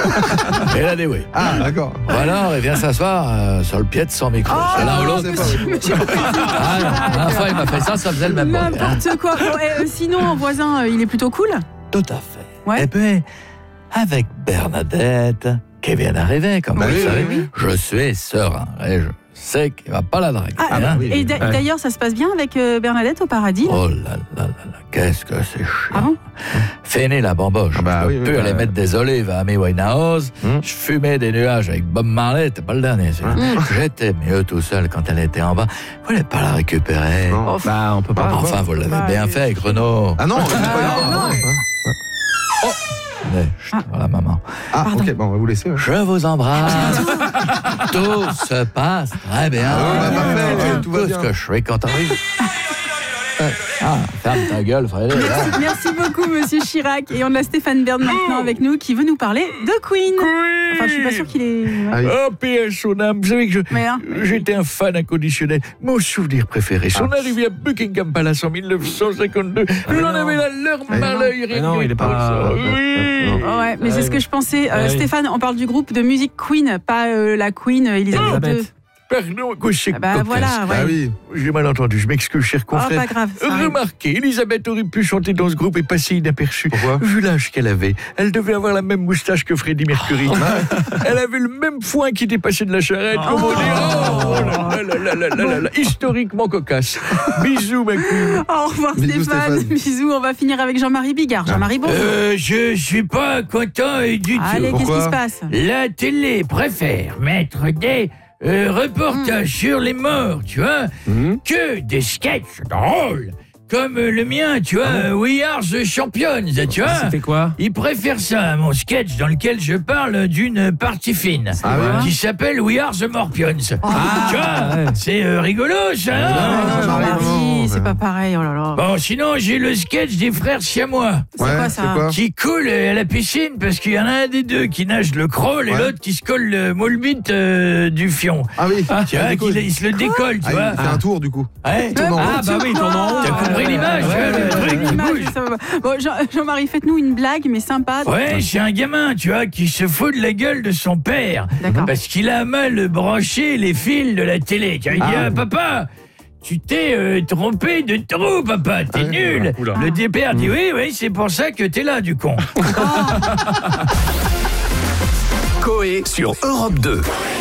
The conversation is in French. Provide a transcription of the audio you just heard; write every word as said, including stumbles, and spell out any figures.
Et là, des oui. Ah, d'accord. Ou alors, il vient s'asseoir euh, sur le pied de son micro. Oh, c'est l'un ou l'autre. monsieur, monsieur le président Ah, la dernière fois, il m'a fait ça, ça faisait le même bruit. hein. N'importe quoi. Bon, et, euh, sinon, en voisin, euh, il est plutôt cool. Tout à fait. Ouais. Et puis, avec Bernadette, qui vient d'arriver, comme Bah vous oui, le savez, oui, oui. je suis serein. Et je sais qu'il ne va pas la draguer. Ah, Ah bah hein. oui. Et d'a- Ouais. d'ailleurs, ça se passe bien avec euh, Bernadette au paradis. Oh là là là là, qu'est-ce que c'est chiant. Ah bon? Fini la bamboche. Ah bah je peux oui, oui, plus bah, aller mettre des olives à Amy Winehouse. Hum. Je fumais des nuages avec Bob Marley, t'es pas le dernier. celui-là. J'étais mieux tout seul quand elle était en bas. Vous voulez pas la récupérer? Non. Oh, Bah, on peut pas. Enfin, vous l'avez Bah, bien oui. fait avec Renaud. Ah non, on est pas Ah, non. Mais, chut, voilà, maman. Ah, ok, bon, on va vous laisser. ouais. Je vous embrasse. Tout se passe très bien. Ah ouais, bah, parfait, Ouais, tout va tout bien. ce que je suis quand t'arrives. Ah, ferme ta gueule, Frédéric. Merci, merci beaucoup, monsieur Chirac. Et on a Stéphane Bern maintenant avec nous qui veut nous parler de Queen. Enfin, je suis pas sûre qu'il est. Ah oui. Oh, P S son âme. Vous savez que je, Mais, hein. j'étais un fan inconditionnel. Mon souvenir préféré, son arrivée à Buckingham Palace en mille neuf cent cinquante-deux. mais Il en non. avait la larme Mais à non. l'œil. Mais non, il est pas- Oui. Non. Oh ouais, mais c'est Ouais, ce que je pensais. Euh, ouais. Stéphane, on parle du groupe de musique Queen, pas euh, la Queen euh, Elisabeth Elisabeth. deux. Pardon, quoi, c'est Ah bah cocasse. voilà, ouais. Ah oui. J'ai mal entendu, je m'excuse, cher Oh, confrère. pas grave. ça arrive. Remarquez, Elisabeth aurait pu chanter dans ce groupe et passer inaperçue. Pourquoi? Vu l'âge qu'elle avait, elle devait avoir la même moustache que Freddie Mercury. Elle avait le même foin qui dépassait de la charrette, comme on dit. Oh, là là là là là là là, historiquement cocasse. Bisous, ma queen. Au revoir Bisous, Stéphane. Stéphane. Bisous, on va finir avec Jean-Marie Bigard. Jean-Marie, bonjour. Euh, je suis pas content du Allez, qu'est-ce qui pourquoi se passe? La télé préfère mettre des euh, reportages sur les morts, tu vois, Mhm. que des sketchs drôles, comme euh, le mien, tu vois, euh, We Are the Champions, tu vois. C'était quoi? Ils préfèrent ça à mon sketch dans lequel je parle d'une partie fine Ah oui. qui s'appelle We Are the Morpions. Ah, tu vois, ouais. c'est euh, rigolo ça. Ah, hein non, Jean-Marie, non, Jean-Marie, c'est non. pas pareil. Oh là là. Bon, sinon j'ai le sketch des frères siamois C'est Ouais, quoi c'est ça? quoi? qui coule à la piscine parce qu'il y en a un des deux qui nage le crawl et Ouais. l'autre qui se colle le moule-bite euh, du fion. Ah oui. Tu vois, qu'il- il se le décolle, tu Ah, vois. il fait un tour du coup. Ouais. tourne en Ah, rond. bah oui, il tourne en rond. T'as compris l'image, Ouais, ouais, le truc qui L'image, bouge. ça va. Bon, Jean- Jean-Marie, faites-nous une blague, mais sympa. Ouais, c'est un gamin, tu vois, qui se fout de la gueule de son père. D'accord. Parce qu'il a mal branché les fils de la télé. Tu vois, il dit, Ah. ah, papa, tu t'es euh, trompé de trou, papa, t'es Ouais. nul. Oula. Le père dit, oui, oui, c'est pour ça que t'es là, du con. Coé sur Europe deux.